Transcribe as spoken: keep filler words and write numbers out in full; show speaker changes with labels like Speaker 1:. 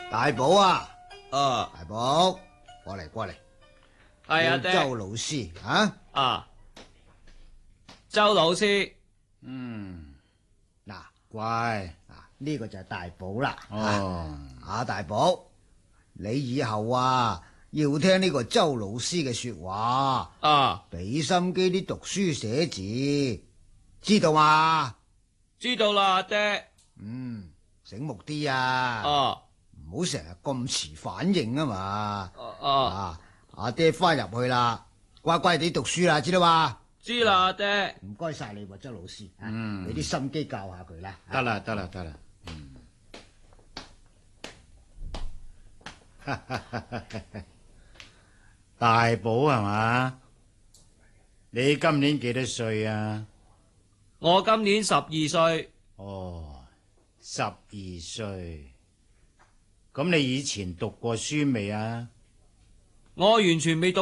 Speaker 1: 大寶啊，
Speaker 2: 啊，
Speaker 1: 大寶，過嚟過嚟，
Speaker 2: 係啊，爹。
Speaker 1: 周老師啊，
Speaker 2: 啊，周老師。
Speaker 3: 嗯，
Speaker 1: 嗱
Speaker 3: 乖。
Speaker 1: 嗱呢個就係大寶啦。
Speaker 3: 哦，
Speaker 1: 啊大寶，你以後啊要聽呢個周老師嘅說話，
Speaker 2: 啊，
Speaker 1: 俾心機啲讀書寫字，知道嘛？
Speaker 2: 知道啦，爹。
Speaker 1: 嗯，醒目啲啊，
Speaker 2: 啊，
Speaker 1: 唔好成日咁遲反應啊嘛。
Speaker 2: 啊，
Speaker 1: 啊，阿爹翻入去啦，乖乖地讀書啦，知道嘛？
Speaker 2: 知啦，爹。
Speaker 1: 唔該晒你喎，周老師，
Speaker 3: 嗯
Speaker 1: 俾啲心機教下佢啦。
Speaker 3: 得啦得啦得啦。大寶係嘛？你今年幾多歲啊？
Speaker 2: 我今年十二歲。
Speaker 3: 哦，十二歲。咁你以前讀過書未啊？
Speaker 2: 我完全未讀